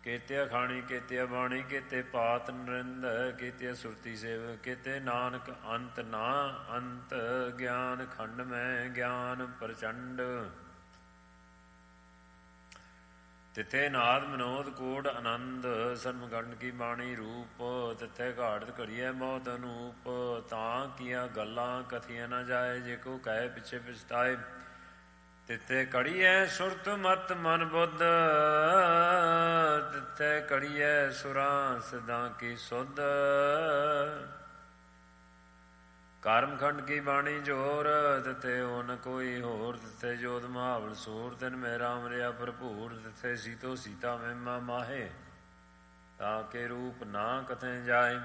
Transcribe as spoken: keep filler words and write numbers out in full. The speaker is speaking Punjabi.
ਕੀਤੇ ਅਖਾਣੀ ਕੀਤੇ ਬਾਣੀ ਕੀਤੇ ਪਾਤ ਨਰਿੰਦ ਕੀਤੇ ਸੁਰਤੀ ਸੇਵ ਕੀਤੇ ਨਾਨਕ ਅੰਤ ਨਾ ਅੰਤ ਗਿਆਨ ਖੰਡ ਮੈਂ ਗਿਆਨ ਪ੍ਰਚੰਡ ਤਿੱਥੇ ਨਾਦ ਮਨੋਦ ਕੋਟ ਆਨੰਦ ਸਰਮਗੰਡ ਕੀ ਬਾਣੀ ਰੂਪ ਤਿੱਥੇ ਘਾੜਤ ਘੜੀਐ ਬਹੁਤ ਅਨੂਪ ਤਾਂ ਕੀਆਂ ਗੱਲਾਂ ਕਥੀਆਂ ਨਾ ਜਾਏ ਜੇ ਕੋ ਕਹੇ ਪਿੱਛੇ ਪਛਤਾਏ ਤਿੱਥੇ ਕੜੀਐ ਸੁਰਤ ਮਤ ਮਨ ਬੁੱਧ ਤਿੱਥੇ ਕੜੀਐ ਸੁਰਾਂ ਸਿਧਾਂ ਕੀ ਸੁਧ ਕਰਮਖੰਡ ਕੀ ਬਾਣੀ ਜੋਰ ਤਿੱਥੇ ਹੋ ਨ ਕੋਈ ਹੋਰ ਤਿੱਥੇ ਜੋਤ ਮਹਾਵਲ ਸੂਰ ਤਿਨ ਮੈਂ ਰਾਮ ਰਿਆ ਭਰਪੂਰ ਤਿੱਥੇ ਸੀਤੋ ਸੀਤਾ ਮਹਿਮਾ ਮਾਹੇ ਤਾਂ ਕੇ ਰੂਪ ਨਾ ਕਥੈ ਜਾਏ